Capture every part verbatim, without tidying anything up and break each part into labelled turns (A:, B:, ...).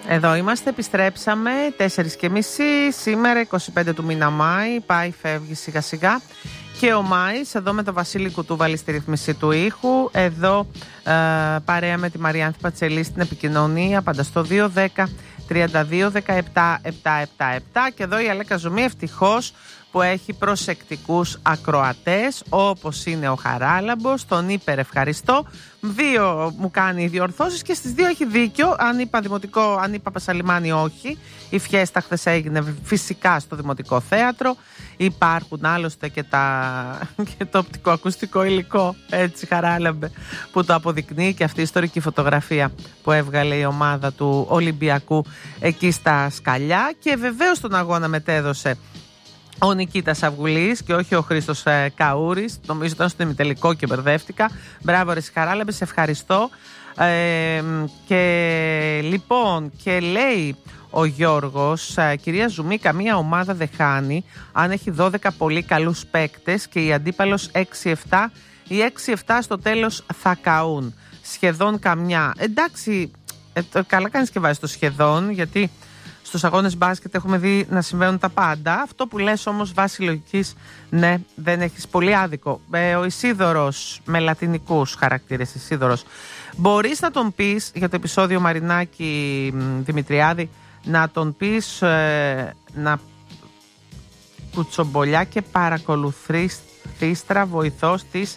A: Εδώ είμαστε, επιστρέψαμε τέσσερις και μισή, σήμερα είκοσι πέντε του μήνα Μάη, πάει φεύγει σιγά σιγά και ο Μάης, εδώ με το Βασίλη Κουτούβαλη στη ρύθμιση του ήχου, εδώ ε, παρέα με τη Μαριάνθη Πατσελή στην επικοινωνία, πάντα στο δύο δέκα τριάντα δύο δεκαεπτά επτακόσια εβδομήντα επτά και εδώ η Αλέκα Ζουμί ευτυχώς που έχει προσεκτικούς ακροατές όπως είναι ο Χαράλαμπος, τον υπερευχαριστώ. Δύο μου κάνει διορθώσεις και στις δύο έχει δίκιο. Αν είπα δημοτικό, αν είπα Πασαλιμάνι, όχι. Η φιέστα χθες έγινε φυσικά στο Δημοτικό Θέατρο. Υπάρχουν άλλωστε και, τα... και το οπτικοακουστικό υλικό, έτσι Χαράλαμπε, που το αποδεικνύει και αυτή η ιστορική φωτογραφία που έβγαλε η ομάδα του Ολυμπιακού εκεί στα σκαλιά. Και βεβαίως τον αγώνα μετέδωσε ο Νικήτας Αυγουλής και όχι ο Χρήστος ε, Καούρης. Νομίζω ήταν στο ημιτελικό και μπερδεύτηκα. Μπράβο ρε Χαράλαμπε, σε ευχαριστώ. Ε, και λοιπόν, και λέει ο Γιώργος, ε, κυρία Ζουμί, καμία ομάδα δεν χάνει αν έχει δώδεκα πολύ καλούς παίκτες και η αντίπαλος έξι επτά. Οι έξι επτά στο τέλος θα καούν. Σχεδόν καμιά. Εντάξει, ε, καλά κάνεις και βάζεις το σχεδόν, γιατί στους αγώνες μπάσκετ έχουμε δει να συμβαίνουν τα πάντα. Αυτό που λες όμως βάσει λογικής, ναι, δεν έχεις πολύ άδικο. Ε, ο Ισίδωρος, με λατινικούς χαρακτήρες Ισίδωρος, μπορείς να τον πεις για το επεισόδιο Μαρινάκη Δημητριάδη, να τον πεις ε, να κουτσομπολιά και παρακολουθήστρα βοηθός της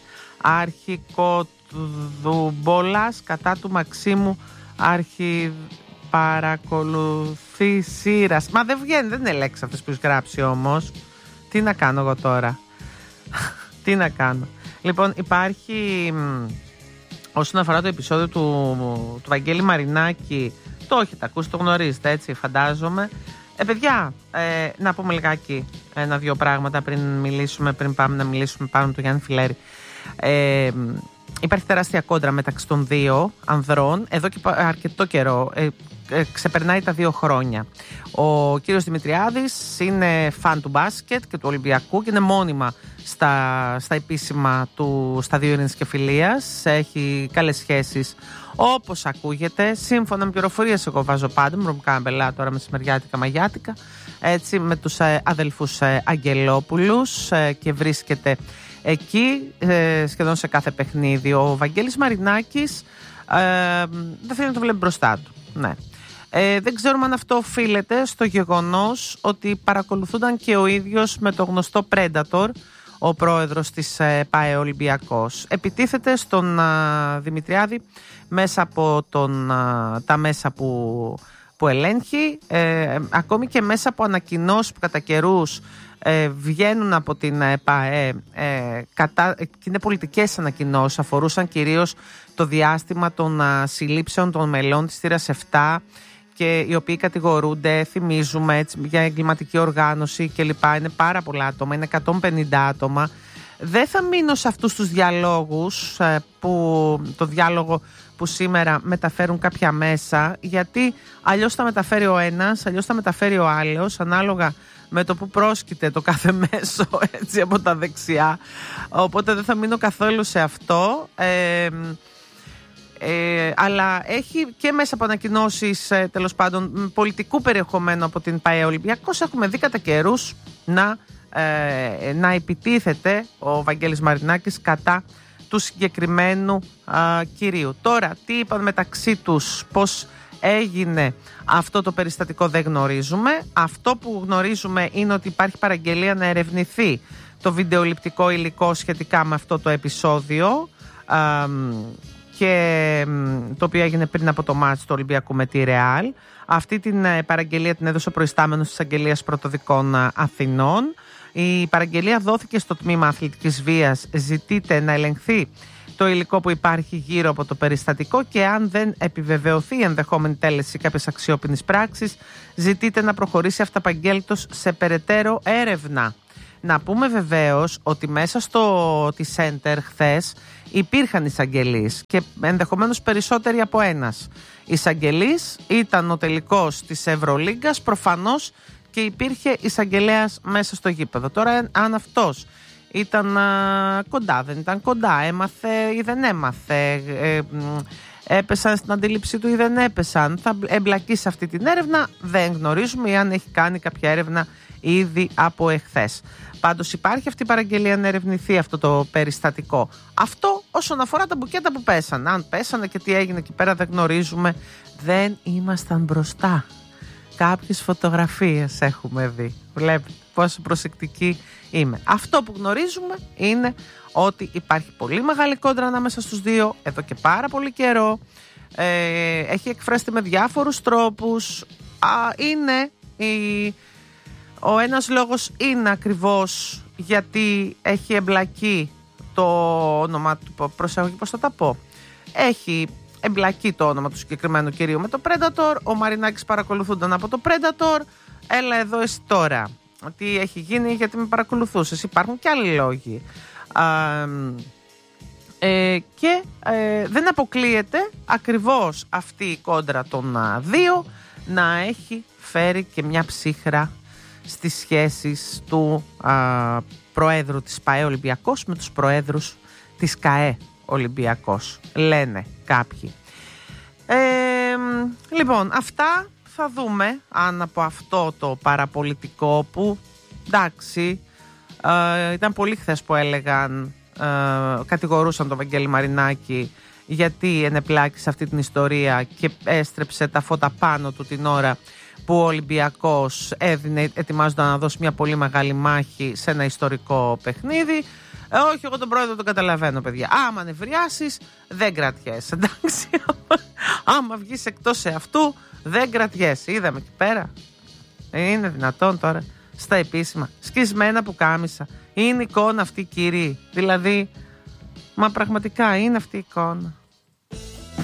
A: αρχικοδούμπολας κατά του Μαξίμου αρχι... παρακολουθεί σύρας. Μα δεν βγαίνει, δεν είναι λέξη αυτές που έχει γράψει όμως. Τι να κάνω εγώ τώρα. Τι να κάνω. Λοιπόν, υπάρχει όσον αφορά το επεισόδιο του, του Βαγγέλη Μαρινάκη, το έχετε ακούσει, το γνωρίζετε, έτσι φαντάζομαι. Ε, παιδιά, ε, να πούμε λιγάκι ένα-δυο πράγματα πριν μιλήσουμε, πριν πάμε να μιλήσουμε πάνω του Γιάννη Φιλέρη. Ε, υπάρχει τεράστια κόντρα μεταξύ των δύο ανδρών εδώ και αρκετό καιρό. Ε, ε, ξεπερνάει τα δύο χρόνια. Ο κύριος Δημητριάδης είναι φαν του μπάσκετ και του Ολυμπιακού και είναι μόνιμα στα, στα επίσημα του Σταδίου Ειρήνης και Φιλίας. Έχει καλές σχέσεις όπως ακούγεται. Σύμφωνα με πληροφορίες, εγώ βάζω πάντα, μου κάνω μπελά τώρα μεσημεριάτικα μαγιάτικα, έτσι, με τους ε, αδελφούς ε, Αγγελόπουλους ε, και βρίσκεται εκεί ε, σχεδόν σε κάθε παιχνίδι. Ο Βαγγέλης Μαρινάκης ε, δεν θέλει να το βλέπει μπροστά του. Ναι. Ε, δεν ξέρουμε αν αυτό οφείλεται στο γεγονός ότι παρακολουθούνταν και ο ίδιος με το γνωστό Predator, ο πρόεδρος της ε, ΠΑΕ Ολυμπιακός. Επιτίθεται στον α, Δημητριάδη μέσα από τον, α, τα μέσα που, που ελέγχει, ε, ακόμη και μέσα από ανακοινώσεις που κατά καιρούς ε, βγαίνουν από την ε, ΠΑΕ, ε, κατά, και είναι πολιτικές ανακοινώσεις, αφορούσαν κυρίως το διάστημα των α, συλλήψεων των μελών της θύρας επτά, και οι οποίοι κατηγορούνται, θυμίζουμε, έτσι, για εγκληματική οργάνωση κλπ. Είναι πάρα πολλά άτομα, είναι εκατόν πενήντα άτομα. Δεν θα μείνω σε αυτούς τους διαλόγους, που, το διάλογο που σήμερα μεταφέρουν κάποια μέσα, γιατί αλλιώς θα μεταφέρει ο ένας, αλλιώς θα μεταφέρει ο άλλος, ανάλογα με το που πρόσκειται το κάθε μέσο, έτσι, από τα δεξιά. Οπότε δεν θα μείνω καθόλου σε αυτό. Ε, Ε, αλλά έχει και μέσα από ανακοινώσεις ε, τέλος πάντων πολιτικού περιεχομένου από την ΠΑΕ Ολυμπιακός. Έχουμε δει κατά καιρούς να, ε, να επιτίθεται ο Βαγγέλης Μαρινάκης κατά του συγκεκριμένου α, κυρίου. Τώρα, τι είπαν μεταξύ τους, πώς έγινε αυτό το περιστατικό, δεν γνωρίζουμε. Αυτό που γνωρίζουμε είναι ότι υπάρχει παραγγελία να ερευνηθεί το βιντεοληπτικό υλικό σχετικά με αυτό το επεισόδιο, α, και το οποίο έγινε πριν από το μάτς του Ολυμπιακού με τη Ρεάλ. Αυτή την παραγγελία την έδωσε ο προϊστάμενος της Αγγελίας Πρωτοδικών Αθηνών. Η παραγγελία δόθηκε στο τμήμα αθλητικής βίας. Ζητείται να ελεγχθεί το υλικό που υπάρχει γύρω από το περιστατικό και αν δεν επιβεβαιωθεί η ενδεχόμενη τέλεση κάποιες αξιόπινης πράξης, ζητείται να προχωρήσει αυταπαγγέλτος σε περαιτέρω έρευνα. Να πούμε βεβαίως ότι μέσα στο τη Center χθες υπήρχαν εισαγγελείς και ενδεχομένως περισσότεροι από ένας. Εισαγγελής ήταν ο τελικός της Ευρωλίγκας, προφανώς και υπήρχε εισαγγελέας μέσα στο γήπεδο. Τώρα αν αυτός ήταν α, κοντά, δεν ήταν κοντά, έμαθε ή δεν έμαθε, ε, έπεσαν στην αντίληψή του ή δεν έπεσαν, θα εμπλακεί σε αυτή την έρευνα. Δεν γνωρίζουμε ή αν έχει κάνει κάποια έρευνα ήδη από εχθές. Πάντως υπάρχει αυτή η παραγγελία να ερευνηθεί αυτό το περιστατικό. Αυτό όσον αφορά τα μπουκέτα που πέσαν. Αν πέσανε και τι έγινε εκεί πέρα δεν γνωρίζουμε. Δεν ήμασταν μπροστά. Κάποιες φωτογραφίες έχουμε δει. Βλέπετε πόσο προσεκτική είμαι. Αυτό που γνωρίζουμε είναι ότι υπάρχει πολύ μεγάλη κόντρα ανάμεσα στους δύο εδώ και πάρα πολύ καιρό. Ε, έχει εκφραστεί με διάφορους τρόπους. Α, είναι η... Ο ένας λόγος είναι ακριβώς γιατί έχει εμπλακεί το όνομα του, προσέχω πώς θα τα πω, έχει εμπλακεί το όνομα του συγκεκριμένου κυρίου με το Predator. Ο Μαρινάκης παρακολουθούνταν από το Predator. Έλα εδώ εσύ τώρα. Τι έχει γίνει, γιατί με παρακολουθούσες. Υπάρχουν και άλλοι λόγοι. Α, ε, και ε, δεν αποκλείεται ακριβώς αυτή η κόντρα των α, δύο να έχει φέρει και μια ψύχρα στις σχέσεις του α, Προέδρου της ΠΑΕ Ολυμπιακός με τους Προέδρους της ΚΑΕ Ολυμπιακός, λένε κάποιοι. Ε, λοιπόν, αυτά θα δούμε αν από αυτό το παραπολιτικό που, εντάξει, ε, ήταν πολύ χθες που έλεγαν, ε, κατηγορούσαν τον Βαγγέλη Μαρινάκη γιατί ενεπλάκη σε αυτή την ιστορία και έστρεψε τα φώτα πάνω του την ώρα που ο Ολυμπιακός έδινε, ετοιμάζονταν να δώσει μια πολύ μεγάλη μάχη σε ένα ιστορικό παιχνίδι. Ε, όχι, εγώ τον πρόεδρο τον καταλαβαίνω, παιδιά. Άμα νευριάσεις, δεν κρατιέσαι. Εντάξει. Άμα βγεις εκτός σε αυτού, δεν κρατιέσαι. Είδαμε εκεί πέρα. Είναι δυνατόν τώρα στα επίσημα. Σκισμένα που κάμισα. Είναι εικόνα αυτή, κύριοι. Δηλαδή, μα πραγματικά είναι αυτή η εικόνα.